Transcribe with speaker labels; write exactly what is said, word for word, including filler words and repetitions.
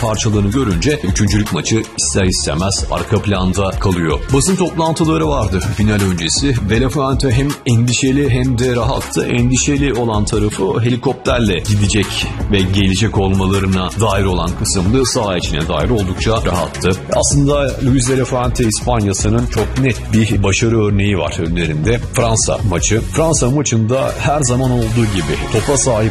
Speaker 1: parçalarını görünce üçüncülük maçı ister istemez arka planda kalıyor. Basın toplantıları vardı final öncesi. Belafonte hem endişeli hem de rahattı. Endişeli olan tarafı helikopterle gidecek ve gelecek olmalarına dair olan kısımda saha içine dair oldukça rahattı. Aslında Luis de la Fuente İspanya'sının çok net bir başarı örneği var önlerinde. Fransa maçı. Fransa maçında her zaman olduğu gibi topa sahip